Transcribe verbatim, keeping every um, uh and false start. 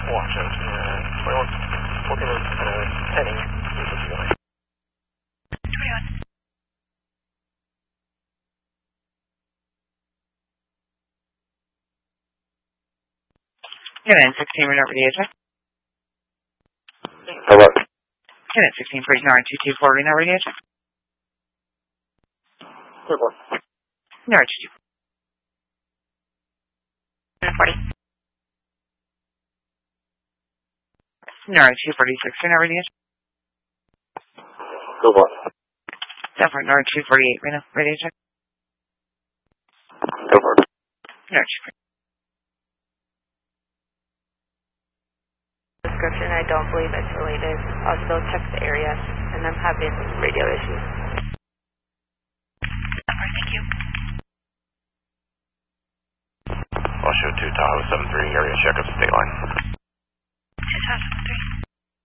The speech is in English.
Watch out. Uh, twenty-one. Looking at uh, heading. twenty-one. Unit sixteen, we're not ready to check. Hello. Unit sixteen, for nine two two four, we're not ready to check. twenty-one. No, two two. forty. No, two forty-six, we're not ready to check. Go on. Denver, no, two forty-eight, we're not ready to check. Go on. No, two forty. Description, I don't believe it's related. I'll still check the area, and I'm having radio issues. Alright, thank you. I'll show two Tahoe seven three area check up state line.